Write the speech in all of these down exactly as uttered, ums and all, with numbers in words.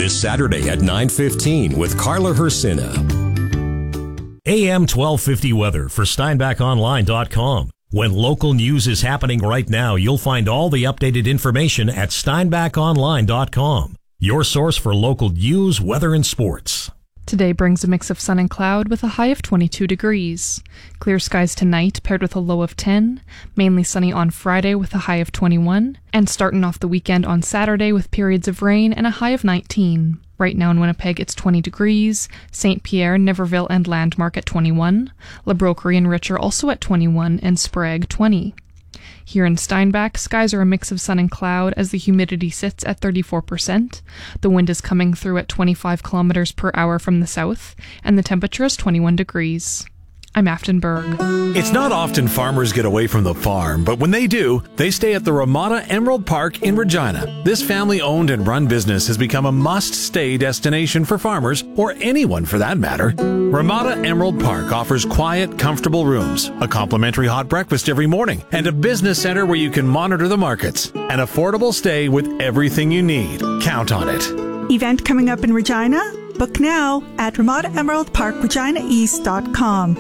this Saturday at nine fifteen with Carla Hersina. A M twelve fifty weather for Steinbach Online dot com. When local news is happening right now, you'll find all the updated information at Steinbach Online dot com. Your source for local news, weather, and sports. Today brings a mix of sun and cloud with a high of twenty-two degrees. Clear skies tonight paired with a low of ten. Mainly sunny on Friday with a high of twenty-one. And starting off the weekend on Saturday with periods of rain and a high of nineteen. Right now in Winnipeg it's twenty degrees. Saint Pierre, Niverville, and Landmark at twenty-one. La Broquerie and Richer also at twenty-one, and Sprague twenty. Here in Steinbach, skies are a mix of sun and cloud as the humidity sits at thirty-four percent. The wind is coming through at twenty-five kilometers per hour from the south, and the temperature is twenty-one degrees. I'm Afton Berg. It's not often farmers get away from the farm, but when they do, they stay at the Ramada Emerald Park in Regina. This family-owned and run business has become a must-stay destination for farmers, or anyone for that matter. Ramada Emerald Park offers quiet, comfortable rooms, a complimentary hot breakfast every morning, and a business center where you can monitor the markets. An affordable stay with everything you need. Count on it. Event coming up in Regina? Book now at Ramada Emerald Park Regina East dot com.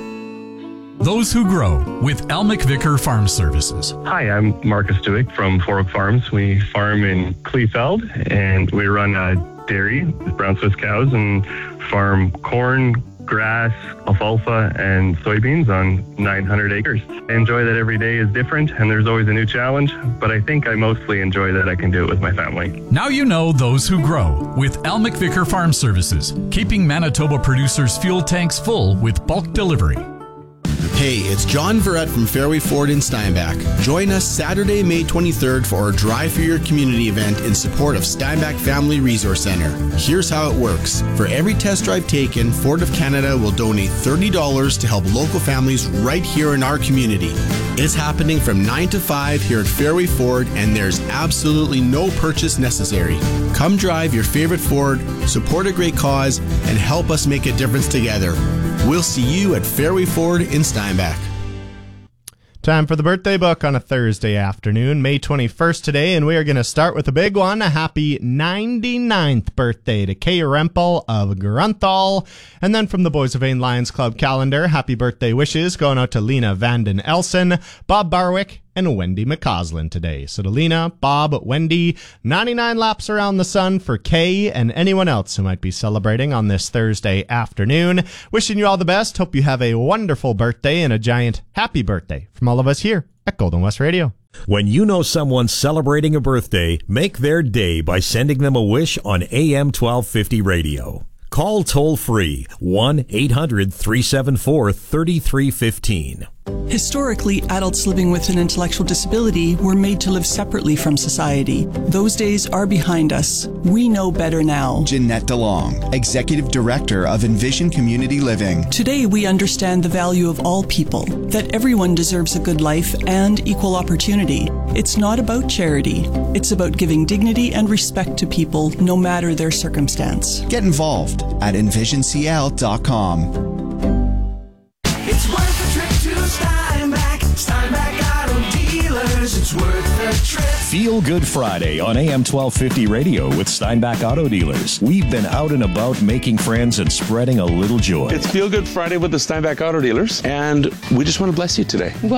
Those Who Grow with Elmick Vicker Farm Services. Hi, I'm Marcus Duick from Four Oak Farms. We farm in Kleefeld, and we run a dairy with brown Swiss cows and farm corn, grass, alfalfa, and soybeans on nine hundred acres. I enjoy that every day is different, and there's always a new challenge, but I think I mostly enjoy that I can do it with my family. Now you know Those Who Grow with Elmick Vicker Farm Services, keeping Manitoba producers' fuel tanks full with bulk delivery. Hey, it's John Verrett from Fairway Ford in Steinbach. Join us Saturday, May twenty-third for our Drive for Your Community event in support of Steinbach Family Resource Center. Here's how it works. For every test drive taken, Ford of Canada will donate thirty dollars to help local families right here in our community. It's happening from nine to five here at Fairway Ford, and there's absolutely no purchase necessary. Come drive your favorite Ford, support a great cause, and help us make a difference together. We'll see you at Fairway Ford in Steinbach. Time for the birthday book on a Thursday afternoon, May twenty-first today, and we are going to start with a big one. A happy ninety-ninth birthday to Kay Rempel of Grunthal. And then from the Boys of Vain Lions Club calendar, happy birthday wishes going out to Lena Vanden Elson, Bob Barwick, and Wendy McCausland today. So to Lena, Bob, Wendy, ninety-nine laps around the sun for Kay and anyone else who might be celebrating on this Thursday afternoon. Wishing you all the best. Hope you have a wonderful birthday and a giant happy birthday from all of us here at Golden West Radio. When you know someone's celebrating a birthday, make their day by sending them a wish on A M twelve fifty radio. Call toll-free one eight hundred three seven four three three one five. Historically, adults living with an intellectual disability were made to live separately from society. Those days are behind us. We know better now. Jeanette DeLong, Executive Director of Envision Community Living. Today, we understand the value of all people, that everyone deserves a good life and equal opportunity. It's not about charity. It's about giving dignity and respect to people, no matter their circumstance. Get involved at envision c l dot com. It's worth a trip to Steinbach. Steinbach Auto Dealers. It's worth a trip. Feel Good Friday on A M twelve fifty radio with Steinbach Auto Dealers. We've been out and about making friends and spreading a little joy. It's Feel Good Friday with the Steinbach Auto Dealers, and we just want to bless you today.